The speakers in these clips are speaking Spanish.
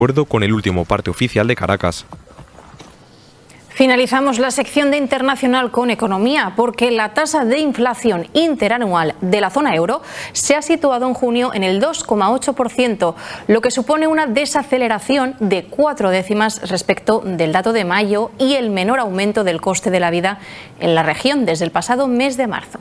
acuerdo con el último parte oficial de Caracas. Finalizamos la sección de internacional con economía porque la tasa de inflación interanual de la zona euro se ha situado en junio en el 2,8%, lo que supone una desaceleración de 4 décimas respecto del dato de mayo y el menor aumento del coste de la vida en la región desde el pasado mes de marzo.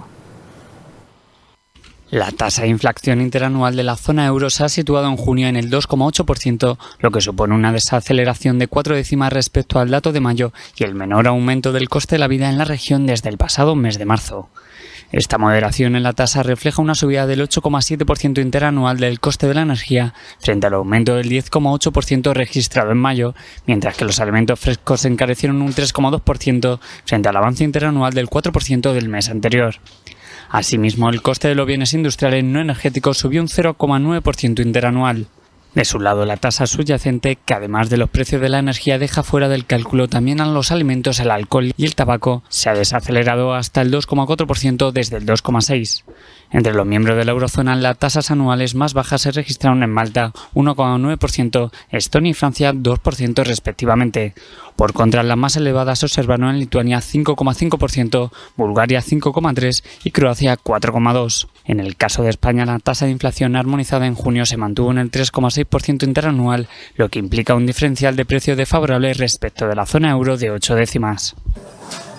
La tasa de inflación interanual de la zona euro se ha situado en junio en el 2,8%, lo que supone una desaceleración de 4 décimas respecto al dato de mayo y el menor aumento del coste de la vida en la región desde el pasado mes de marzo. Esta moderación en la tasa refleja una subida del 8,7% interanual del coste de la energía frente al aumento del 10,8% registrado en mayo, mientras que los alimentos frescos se encarecieron un 3,2% frente al avance interanual del 4% del mes anterior. Asimismo, el coste de los bienes industriales no energéticos subió un 0,9% interanual. De su lado, la tasa subyacente, que además de los precios de la energía deja fuera del cálculo también a los alimentos, el alcohol y el tabaco, se ha desacelerado hasta el 2,4% desde el 2,6%. Entre los miembros de la eurozona, las tasas anuales más bajas se registraron en Malta, 1,9%, Estonia y Francia, 2% respectivamente. Por contra, las más elevadas se observaron en Lituania, 5,5%, Bulgaria, 5,3% y Croacia, 4,2%. En el caso de España, la tasa de inflación armonizada en junio se mantuvo en el 3,6% interanual, lo que implica un diferencial de precio desfavorable respecto de la zona euro de 8 décimas.